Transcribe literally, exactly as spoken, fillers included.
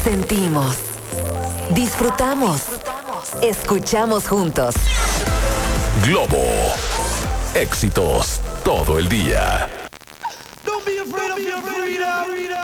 Sentimos, disfrutamos, escuchamos juntos. Globo. Éxitos todo el día. Don't be afraid of your freedom.